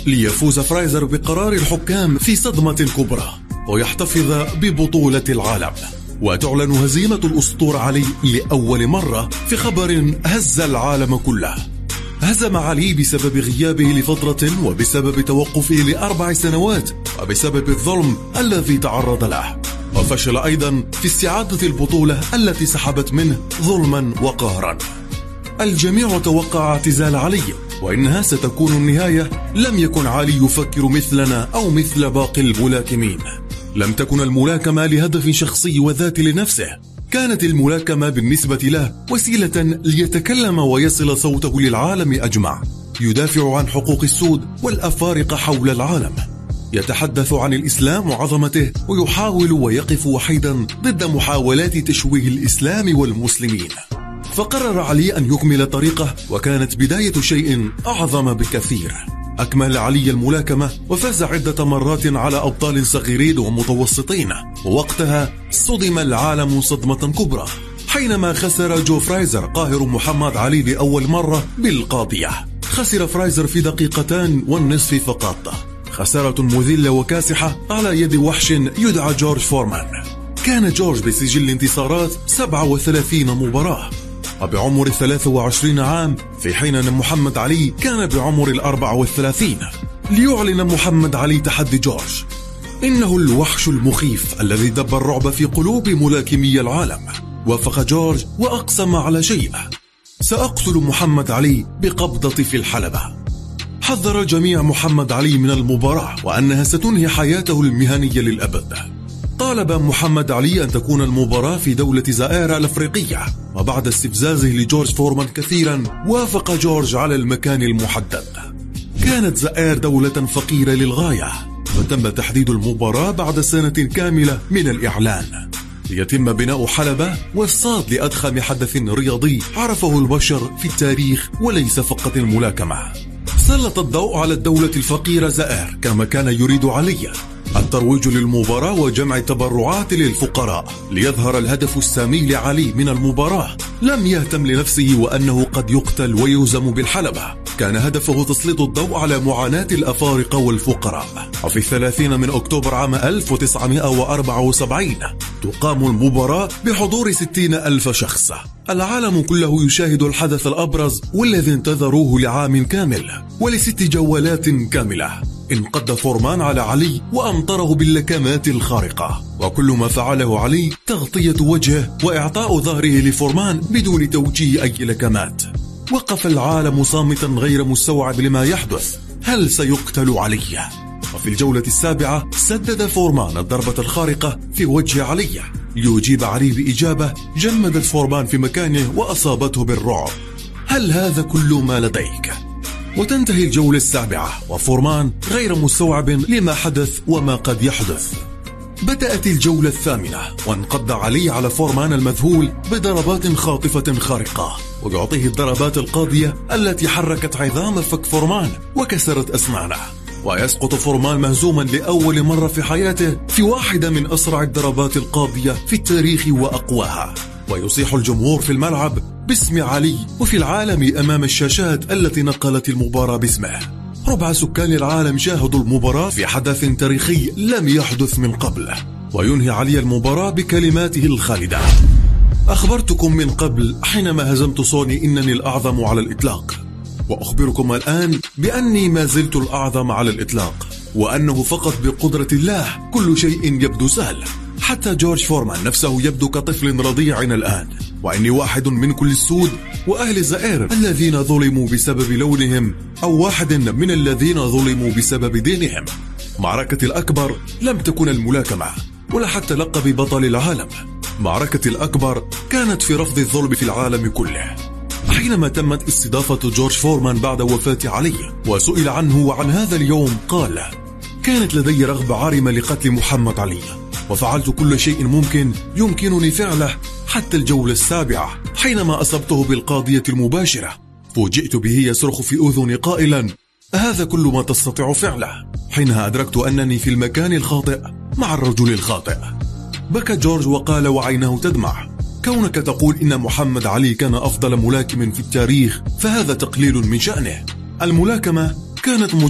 ليفوز فرايزر بقرار الحكام في صدمة كبرى ويحتفظ ببطولة العالم. وتعلن هزيمة الأسطورة علي لأول مرة في خبر هز العالم كله. هزم علي بسبب غيابه لفترة وبسبب توقفه ل4 سنوات وبسبب الظلم الذي تعرض له، وفشل أيضا في استعادة البطولة التي سحبت منه ظلما وقهرا. الجميع توقع اعتزال علي، وإنها ستكون النهاية. لم يكن علي يفكر مثلنا أو مثل باقي الملاكمين. لم تكن الملاكمة لهدف شخصي وذاتي لنفسه، كانت الملاكمة بالنسبة له وسيلة ليتكلم ويصل صوته للعالم أجمع، يدافع عن حقوق السود والأفارقة حول العالم، يتحدث عن الإسلام وعظمته، ويحاول ويقف وحيدا ضد محاولات تشويه الإسلام والمسلمين. فقرر علي أن يكمل طريقه، وكانت بداية شيء أعظم بكثير. أكمل علي الملاكمة وفاز عدة مرات على أبطال صغيرين ومتوسطين، ووقتها صدم العالم صدمة كبرى حينما خسر جو فرايزر قاهر محمد علي لأول مرة بالقاضية. خسر فرايزر في 2.5 دقائق فقط، خسارة مذلة وكاسحة على يد وحش يدعى جورج فورمان. كان جورج بسجل انتصارات 37 مباراة وبعمر 23 عام، في حين أن محمد علي كان بعمر 34. ليعلن محمد علي تحدي جورج. إنه الوحش المخيف الذي دب الرعب في قلوب ملاكمي العالم. وافق جورج وأقسم على شيء: سأقتل محمد علي بقبضتي في الحلبة. حذر الجميع محمد علي من المباراة وأنها ستنهي حياته المهنية للأبد. طالب محمد علي أن تكون المباراة في دولة زائر الأفريقية، وبعد استفزازه لجورج فورمان كثيرا وافق جورج على المكان المحدد. كانت زائر دولة فقيرة للغاية، وتم تحديد المباراة بعد سنة كاملة من الإعلان، ليتم بناء حلبة واستاد لأضخم حدث رياضي عرفه البشر في التاريخ وليس فقط الملاكمة. سلط الضوء على الدولة الفقيرة زائر كما كان يريد علي، الترويج للمباراة وجمع تبرعات للفقراء ليظهر الهدف السامي لعلي من المباراة. لم يهتم لنفسه وأنه قد يقتل ويهزم بالحلبة، كان هدفه تسليط الضوء على معاناة الأفارقة والفقراء. وفي 30 من أكتوبر عام 1974 تقام المباراة بحضور 60,000 شخص. العالم كله يشاهد الحدث الأبرز والذي انتظروه لعام كامل ول6 جولات كاملة. انقض فورمان على علي وأمطره باللكمات الخارقة، وكل ما فعله علي تغطية وجهه وإعطاء ظهره لفورمان بدون توجيه أي لكمات. وقف العالم صامتا غير مستوعب لما يحدث. هل سيقتل علي؟ وفي الجولة 7 سدد فورمان الضربة الخارقة في وجه علي. ليجيب علي بإجابة جمدت فورمان في مكانه وأصابته بالرعب. هل هذا كل ما لديك؟ وتنتهي الجولة 7 وفورمان غير مستوعب لما حدث وما قد يحدث. بدأت الجولة 8 وانقض علي على فورمان المذهول بضربات خاطفة خارقة، ويعطيه الضربات القاضية التي حركت عظام فك فورمان وكسرت أسنانه، ويسقط فورمان مهزوما لأول مرة في حياته في واحدة من أسرع الضربات القاضية في التاريخ وأقواها. ويصيح الجمهور في الملعب باسم علي وفي العالم أمام الشاشات التي نقلت المباراة باسمه. ربع سكان العالم شاهدوا المباراة في حدث تاريخي لم يحدث من قبل. وينهي علي المباراة بكلماته الخالدة: أخبرتكم من قبل حينما هزمت سوني إنني الأعظم على الإطلاق، وأخبركم الآن بأني ما زلت الأعظم على الإطلاق، وأنه فقط بقدرة الله كل شيء يبدو سهل. حتى جورج فورمان نفسه يبدو كطفل رضيع الآن، وإني واحد من كل السود وأهل الزائر الذين ظلموا بسبب لونهم، أو واحد من الذين ظلموا بسبب دينهم. معركة الأكبر لم تكن الملاكمة ولا حتى لقب بطل العالم. معركة الأكبر كانت في رفض الظلم في العالم كله. حينما تمت استضافة جورج فورمان بعد وفاة علي وسئل عنه وعن هذا اليوم، قال: كانت لدي رغبة عارمة لقتل محمد علي، وفعلت كل شيء ممكن يمكنني فعله حتى الجولة 7 حينما أصبته بالقاضية المباشرة. فوجئت به يصرخ في أذني قائلا: هذا كل ما تستطيع فعله. حينها أدركت أنني في المكان الخاطئ مع الرجل الخاطئ. بكى جورج وقال وعينه تدمع: كونك تقول إن محمد علي كان أفضل ملاكم في التاريخ فهذا تقليل من شأنه. الملاكمة كانت